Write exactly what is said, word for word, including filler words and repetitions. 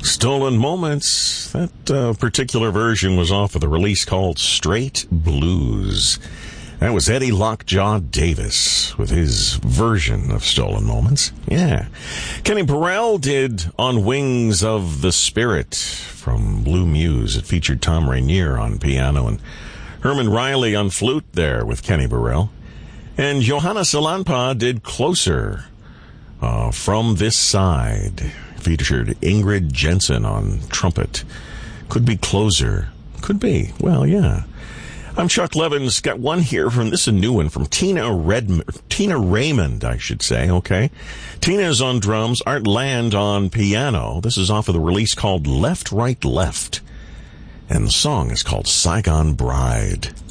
Stolen Moments. That uh, particular version was off of the release called Straight Blues. That was Eddie Lockjaw Davis with his version of Stolen Moments. Yeah. Kenny Burrell did On Wings of the Spirit from Blue Muse. It featured Tom Rainier on piano and Herman Riley on flute there with Kenny Burrell. And Johanna Salanpa did Closer uh, from This Side. Featured Ingrid Jensen on trumpet. Could be Closer. Could be. Well, yeah. I'm Chuck Levins. Got one here from, this is a new one from Tina Redmond, Tina Raymond, I should say, okay? Tina is on drums, Art Land on piano. This is off of the release called Left, Right, Left. And the song is called Saigon Bride.